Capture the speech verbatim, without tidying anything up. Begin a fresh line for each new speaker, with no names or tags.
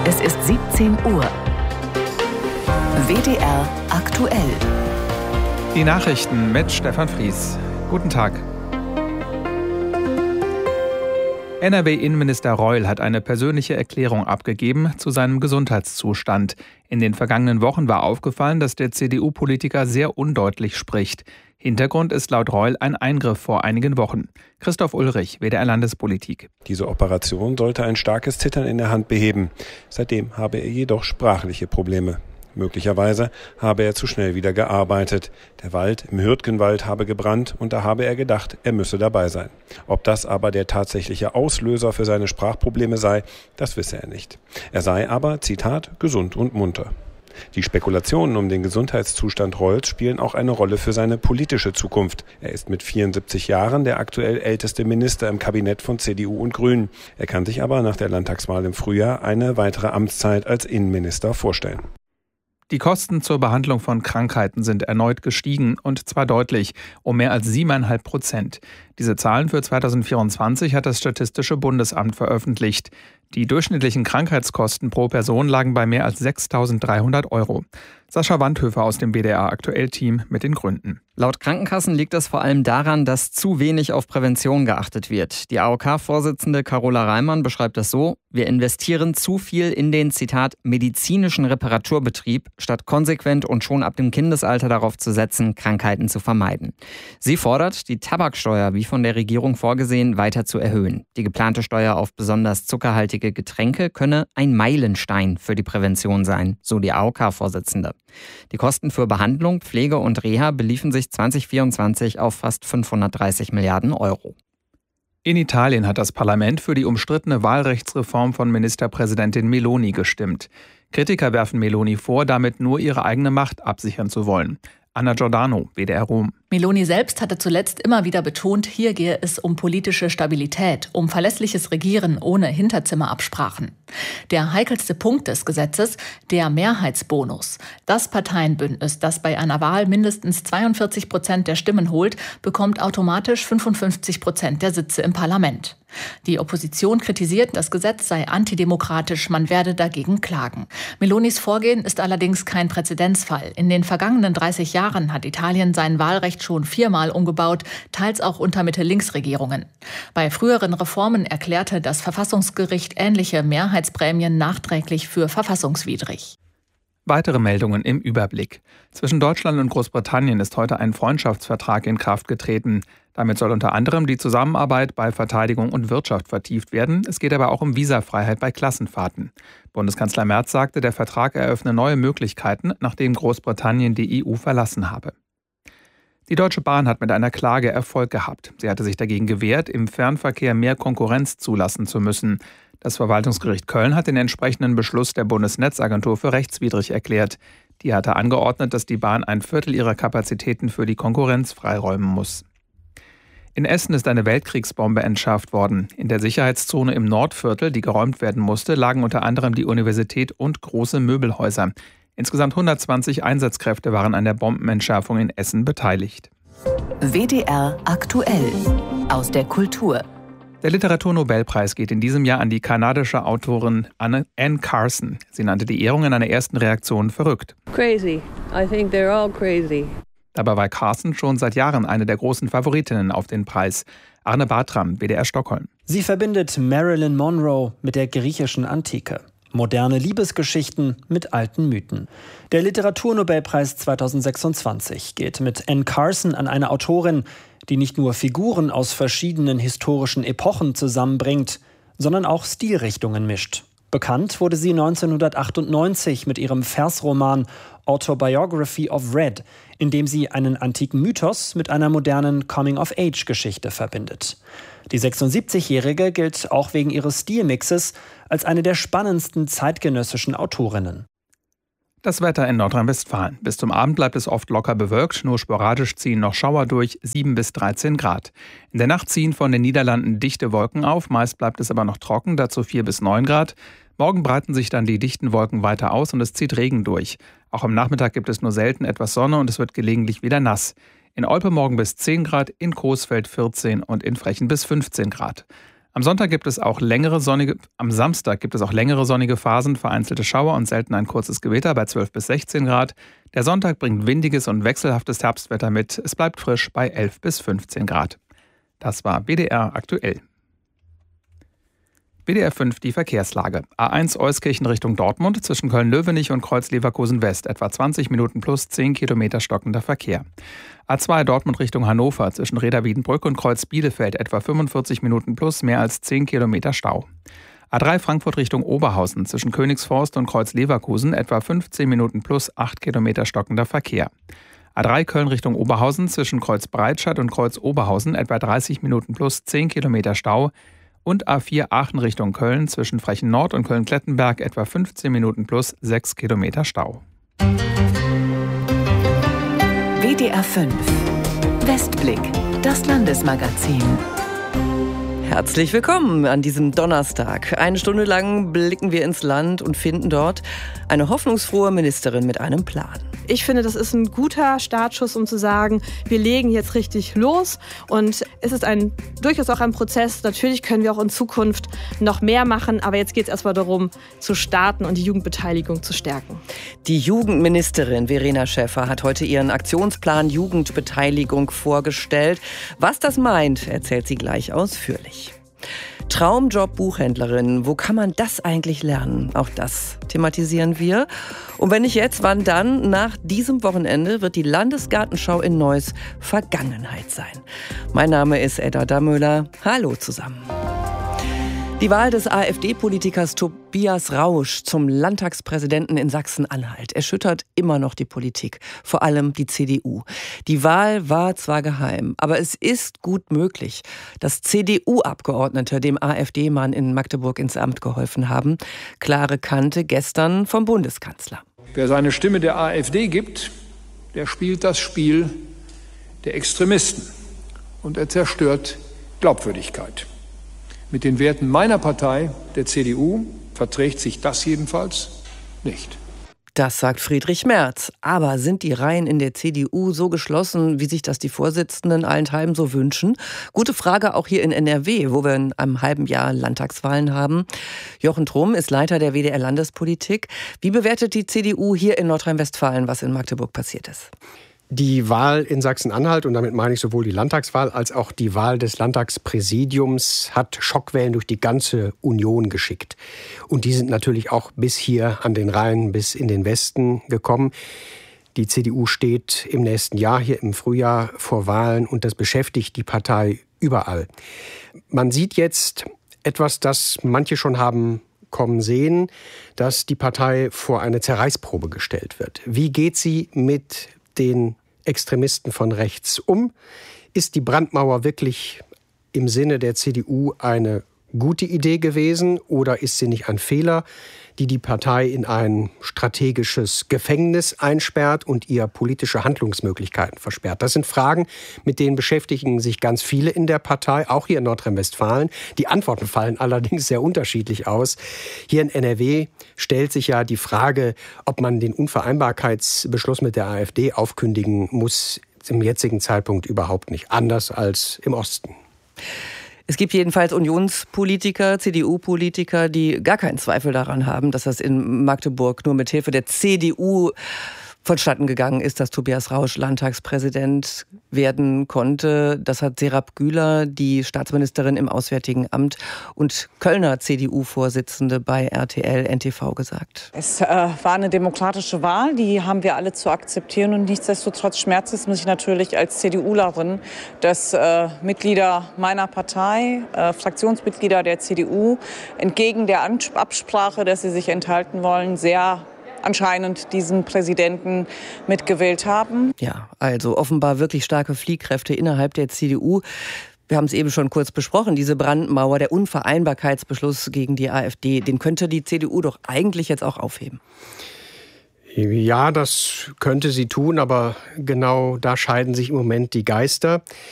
Es ist siebzehn Uhr. W D R aktuell.
Die Nachrichten mit Stefan Fries. Guten Tag. N R W-Innenminister Reul hat eine persönliche Erklärung abgegeben zu seinem Gesundheitszustand. In den vergangenen Wochen war aufgefallen, dass der C D U-Politiker sehr undeutlich spricht. Hintergrund ist laut Reul ein Eingriff vor einigen Wochen. Christoph Ulrich, W D R Landespolitik.
Diese Operation sollte ein starkes Zittern in der Hand beheben. Seitdem habe er jedoch sprachliche Probleme. Möglicherweise habe er zu schnell wieder gearbeitet. Der Wald im Hürtgenwald habe gebrannt und da habe er gedacht, er müsse dabei sein. Ob das aber der tatsächliche Auslöser für seine Sprachprobleme sei, das wisse er nicht. Er sei aber, Zitat, gesund und munter. Die Spekulationen um den Gesundheitszustand Reuls spielen auch eine Rolle für seine politische Zukunft. Er ist mit vierundsiebzig Jahren der aktuell älteste Minister im Kabinett von C D U und Grünen. Er kann sich aber nach der Landtagswahl im Frühjahr eine weitere Amtszeit als Innenminister vorstellen.
Die Kosten zur Behandlung von Krankheiten sind erneut gestiegen, und zwar deutlich, um mehr als siebeneinhalb Prozent. Diese Zahlen für zweitausendvierundzwanzig hat das Statistische Bundesamt veröffentlicht. Die durchschnittlichen Krankheitskosten pro Person lagen bei mehr als sechstausenddreihundert Euro. Sascha Wandhöfer aus dem W D R-Aktuell-Team mit den Gründen.
Laut Krankenkassen liegt das vor allem daran, dass zu wenig auf Prävention geachtet wird. Die A O K-Vorsitzende Carola Reimann beschreibt das so: Wir investieren zu viel in den, Zitat, medizinischen Reparaturbetrieb, statt konsequent und schon ab dem Kindesalter darauf zu setzen, Krankheiten zu vermeiden. Sie fordert, die Tabaksteuer, wie von der Regierung vorgesehen, weiter zu erhöhen. Die geplante Steuer auf besonders zuckerhaltige Getränke könne ein Meilenstein für die Prävention sein, so die A O K-Vorsitzende. Die Kosten für Behandlung, Pflege und Reha beliefen sich zweitausendvierundzwanzig auf fast fünfhundertdreißig Milliarden Euro.
In Italien hat das Parlament für die umstrittene Wahlrechtsreform von Ministerpräsidentin Meloni gestimmt. Kritiker werfen Meloni vor, damit nur ihre eigene Macht absichern zu wollen. Anna Giordano, W D R Rom.
Meloni selbst hatte zuletzt immer wieder betont, hier gehe es um politische Stabilität, um verlässliches Regieren ohne Hinterzimmerabsprachen. Der heikelste Punkt des Gesetzes, der Mehrheitsbonus. Das Parteienbündnis, das bei einer Wahl mindestens zweiundvierzig Prozent der Stimmen holt, bekommt automatisch fünfundfünfzig Prozent der Sitze im Parlament. Die Opposition kritisiert, das Gesetz sei antidemokratisch, man werde dagegen klagen. Melonis Vorgehen ist allerdings kein Präzedenzfall. In den vergangenen dreißig Jahren hat Italien sein Wahlrecht schon viermal umgebaut, teils auch unter Mitte-Links-Regierungen. Bei früheren Reformen erklärte das Verfassungsgericht ähnliche Mehrheitsprämien nachträglich für verfassungswidrig.
Weitere Meldungen im Überblick. Zwischen Deutschland und Großbritannien ist heute ein Freundschaftsvertrag in Kraft getreten. Damit soll unter anderem die Zusammenarbeit bei Verteidigung und Wirtschaft vertieft werden. Es geht aber auch um Visafreiheit bei Klassenfahrten. Bundeskanzler Merz sagte, der Vertrag eröffne neue Möglichkeiten, nachdem Großbritannien die E U verlassen habe. Die Deutsche Bahn hat mit einer Klage Erfolg gehabt. Sie hatte sich dagegen gewehrt, im Fernverkehr mehr Konkurrenz zulassen zu müssen. Das Verwaltungsgericht Köln hat den entsprechenden Beschluss der Bundesnetzagentur für rechtswidrig erklärt. Die hatte angeordnet, dass die Bahn ein Viertel ihrer Kapazitäten für die Konkurrenz freiräumen muss. In Essen ist eine Weltkriegsbombe entschärft worden. In der Sicherheitszone im Nordviertel, die geräumt werden musste, lagen unter anderem die Universität und große Möbelhäuser. Insgesamt hundertzwanzig Einsatzkräfte waren an der Bombenentschärfung in Essen beteiligt.
W D R aktuell aus der Kultur.
Der Literaturnobelpreis geht in diesem Jahr an die kanadische Autorin Anne Carson. Sie nannte die Ehrung in einer ersten Reaktion verrückt.
Crazy. I think they're all crazy.
Dabei war Carson schon seit Jahren eine der großen Favoritinnen auf den Preis. Arne Bartram, W D R Stockholm.
Sie verbindet Marilyn Monroe mit der griechischen Antike. Moderne Liebesgeschichten mit alten Mythen. Der Literaturnobelpreis zweitausendsechsundzwanzig geht mit Anne Carson an eine Autorin, die nicht nur Figuren aus verschiedenen historischen Epochen zusammenbringt, sondern auch Stilrichtungen mischt. Bekannt wurde sie neunzehnhundertachtundneunzig mit ihrem Versroman Autobiography of Red, in dem sie einen antiken Mythos mit einer modernen Coming-of-Age-Geschichte verbindet. Die sechsundsiebzigjährige gilt auch wegen ihres Stilmixes als eine der spannendsten zeitgenössischen Autorinnen.
Das Wetter in Nordrhein-Westfalen. Bis zum Abend bleibt es oft locker bewölkt, nur sporadisch ziehen noch Schauer durch, sieben bis dreizehn Grad. In der Nacht ziehen von den Niederlanden dichte Wolken auf, meist bleibt es aber noch trocken, dazu vier bis neun Grad. Morgen breiten sich dann die dichten Wolken weiter aus und es zieht Regen durch. Auch am Nachmittag gibt es nur selten etwas Sonne und es wird gelegentlich wieder nass. In Olpe morgen bis zehn Grad, in Coesfeld vierzehn und in Frechen bis fünfzehn Grad. Am Sonntag gibt es auch längere sonnige, am Samstag gibt es auch längere sonnige Phasen, vereinzelte Schauer und selten ein kurzes Gewitter bei zwölf bis sechzehn Grad. Der Sonntag bringt windiges und wechselhaftes Herbstwetter mit. Es bleibt frisch bei elf bis fünfzehn Grad. Das war B D R aktuell. B D R fünf die Verkehrslage. A eins Euskirchen Richtung Dortmund zwischen Köln-Löwenich und Kreuz-Leverkusen West etwa zwanzig Minuten plus zehn Kilometer stockender Verkehr. A zwei Dortmund Richtung Hannover zwischen Reda-Wiedenbrück und Kreuz-Bielefeld etwa fünfundvierzig Minuten plus mehr als zehn Kilometer Stau. A drei Frankfurt Richtung Oberhausen zwischen Königsforst und Kreuz-Leverkusen etwa fünfzehn Minuten plus acht Kilometer stockender Verkehr. A drei Köln Richtung Oberhausen zwischen Kreuz-Breitscheid und Kreuz-Oberhausen etwa dreißig Minuten plus zehn Kilometer Stau. Und A vier Aachen Richtung Köln zwischen Frechen Nord und Köln-Klettenberg etwa fünfzehn Minuten plus sechs Kilometer Stau.
W D R fünf Westblick, das Landesmagazin.
Herzlich willkommen an diesem Donnerstag. Eine Stunde lang blicken wir ins Land und finden dort eine hoffnungsfrohe Ministerin mit einem Plan.
Ich finde, das ist ein guter Startschuss, um zu sagen, wir legen jetzt richtig los. Und es ist ein, durchaus auch ein Prozess. Natürlich können wir auch in Zukunft noch mehr machen. Aber jetzt geht es erstmal darum, zu starten und die Jugendbeteiligung zu stärken.
Die Jugendministerin Verena Schäfer hat heute ihren Aktionsplan Jugendbeteiligung vorgestellt. Was das meint, erzählt sie gleich ausführlich. Traumjob Buchhändlerin, wo kann man das eigentlich lernen? Auch das thematisieren wir. Und wenn nicht jetzt, wann dann? Nach diesem Wochenende wird die Landesgartenschau in Neuss Vergangenheit sein. Mein Name ist Edda Damöhler. Hallo zusammen. Die Wahl des AfD-Politikers Tobias Rausch zum Landtagspräsidenten in Sachsen-Anhalt erschüttert immer noch die Politik, vor allem die C D U. Die Wahl war zwar geheim, aber es ist gut möglich, dass C D U-Abgeordnete dem AfD-Mann in Magdeburg ins Amt geholfen haben. Klare Kante gestern vom Bundeskanzler.
Wer seine Stimme der AfD gibt, der spielt das Spiel der Extremisten und er zerstört Glaubwürdigkeit. Mit den Werten meiner Partei, der C D U, verträgt sich das jedenfalls nicht.
Das sagt Friedrich Merz. Aber sind die Reihen in der C D U so geschlossen, wie sich das die Vorsitzenden allenthalben so wünschen? Gute Frage auch hier in N R W, wo wir in einem halben Jahr Landtagswahlen haben. Jochen Trumm ist Leiter der W D R-Landespolitik. Wie bewertet die C D U hier in Nordrhein-Westfalen, was in Magdeburg passiert ist?
Die Wahl in Sachsen-Anhalt, und damit meine ich sowohl die Landtagswahl als auch die Wahl des Landtagspräsidiums, hat Schockwellen durch die ganze Union geschickt. Und die sind natürlich auch bis hier an den Rhein, bis in den Westen gekommen. Die C D U steht im nächsten Jahr, hier im Frühjahr, vor Wahlen und das beschäftigt die Partei überall. Man sieht jetzt etwas, das manche schon haben kommen sehen, dass die Partei vor eine Zerreißprobe gestellt wird. Wie geht sie mit den Extremisten von rechts um? Ist die Brandmauer wirklich im Sinne der C D U eine gute Idee gewesen oder ist sie nicht ein Fehler, die die Partei in ein strategisches Gefängnis einsperrt und ihr politische Handlungsmöglichkeiten versperrt? Das sind Fragen, mit denen beschäftigen sich ganz viele in der Partei, auch hier in Nordrhein-Westfalen. Die Antworten fallen allerdings sehr unterschiedlich aus. Hier in N R W stellt sich ja die Frage, ob man den Unvereinbarkeitsbeschluss mit der AfD aufkündigen muss, zum jetzigen Zeitpunkt überhaupt nicht, anders als im Osten.
Es gibt jedenfalls Unionspolitiker, C D U-Politiker, die gar keinen Zweifel daran haben, dass das in Magdeburg nur mit Hilfe der C D U vonstatten gegangen ist, dass Tobias Rausch Landtagspräsident werden konnte. Das hat Serap Güler, die Staatsministerin im Auswärtigen Amt und Kölner C D U-Vorsitzende bei R T L N T V gesagt.
Es äh, war eine demokratische Wahl, die haben wir alle zu akzeptieren. Und nichtsdestotrotz schmerzt es mich natürlich als CDUlerin, dass äh, Mitglieder meiner Partei, äh, Fraktionsmitglieder der C D U, entgegen der Absprache, dass sie sich enthalten wollen, sehr anscheinend diesen Präsidenten mitgewählt haben.
Ja, also offenbar wirklich starke Fliehkräfte innerhalb der C D U. Wir haben es eben schon kurz besprochen, diese Brandmauer, der Unvereinbarkeitsbeschluss gegen die AfD, den könnte die C D U doch eigentlich jetzt auch aufheben.
Ja, das könnte sie tun, aber genau da scheiden sich im Moment die Geister.